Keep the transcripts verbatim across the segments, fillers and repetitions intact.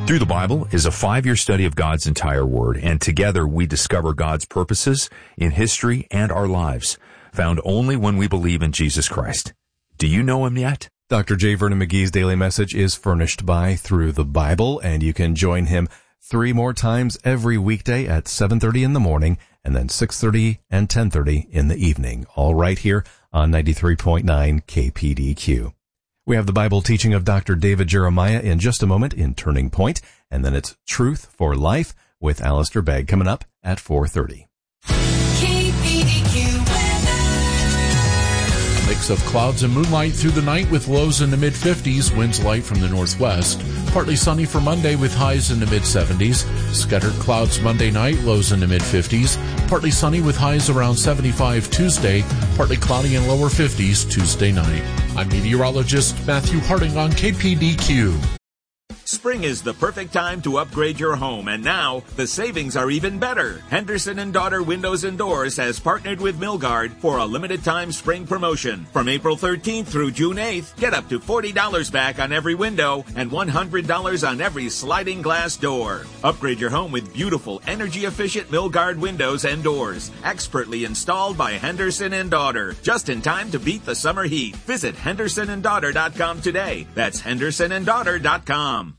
Through the Bible is a five-year study of God's entire Word, and together we discover God's purposes in history and our lives, found only when we believe in Jesus Christ. Do you know Him yet? Doctor J. Vernon McGee's daily message is furnished by Through the Bible, and you can join him three more times every weekday at seven thirty in the morning and then six thirty and ten thirty in the evening, all right here on ninety-three point nine K P D Q. We have the Bible teaching of Doctor David Jeremiah in just a moment in Turning Point, and then it's Truth for Life with Alistair Begg coming up at four thirty. Mix of clouds and moonlight through the night with lows in the mid-fifties, winds light from the northwest. Partly sunny for Monday with highs in the mid-seventies. Scattered clouds Monday night, lows in the mid-fifties. Partly sunny with highs around seventy-five Tuesday. Partly cloudy and lower fifties Tuesday night. I'm meteorologist Matthew Harding on K P D Q. Spring is the perfect time to upgrade your home, and now the savings are even better. Henderson and Daughter Windows and Doors has partnered with Milgard for a limited-time spring promotion. From April thirteenth through June eighth, get up to forty dollars back on every window and one hundred dollars on every sliding glass door. Upgrade your home with beautiful, energy-efficient Milgard windows and doors, expertly installed by Henderson and Daughter, just in time to beat the summer heat. Visit henderson and daughter dot com today. That's henderson and daughter dot com.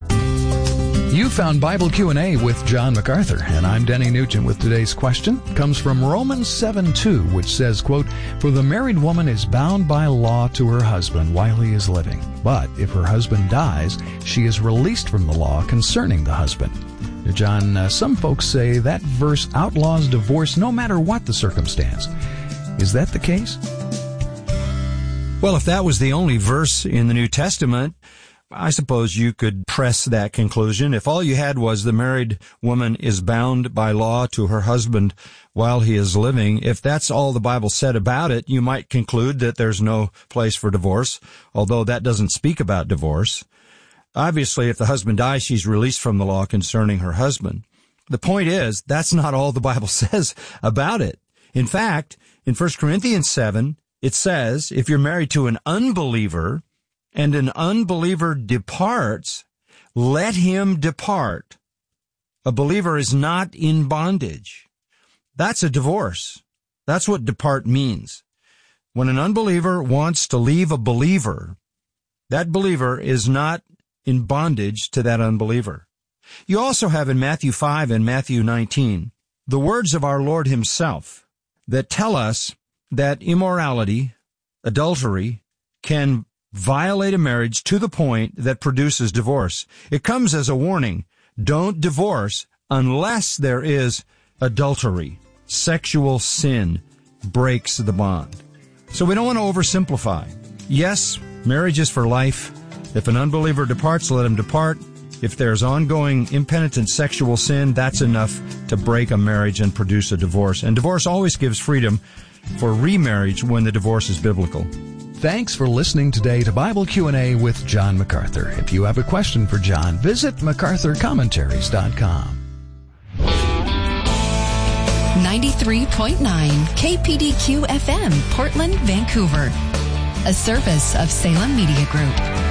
You found Bible Q and A with John MacArthur, and I'm Denny Nugent with today's question. It comes from Romans seven two, which says, quote, "For the married woman is bound by law to her husband while he is living. But if her husband dies, she is released from the law concerning the husband." Now, John, uh, some folks say that verse outlaws divorce no matter what the circumstance. Is that the case? Well, if that was the only verse in the New Testament, I suppose you could press that conclusion. If all you had was the married woman is bound by law to her husband while he is living, if that's all the Bible said about it, you might conclude that there's no place for divorce, although that doesn't speak about divorce. Obviously, if the husband dies, she's released from the law concerning her husband. The point is, that's not all the Bible says about it. In fact, in First Corinthians seven, it says, if you're married to an unbeliever, and an unbeliever departs, let him depart. A believer is not in bondage. That's a divorce. That's what depart means. When an unbeliever wants to leave a believer, that believer is not in bondage to that unbeliever. You also have in Matthew five and Matthew nineteen the words of our Lord himself that tell us that immorality, adultery, can violate a marriage to the point that produces divorce. It comes as a warning. Don't divorce unless there is adultery. Sexual sin breaks the bond. So we don't want to oversimplify. Yes, marriage is for life. If an unbeliever departs, let him depart. If there's ongoing impenitent sexual sin, that's enough to break a marriage and produce a divorce. And divorce always gives freedom for remarriage when the divorce is biblical. Thanks for listening today to Bible Q and A with John MacArthur. If you have a question for John, visit macarthur commentaries dot com. ninety-three point nine K P D Q F M, Portland, Vancouver. A service of Salem Media Group.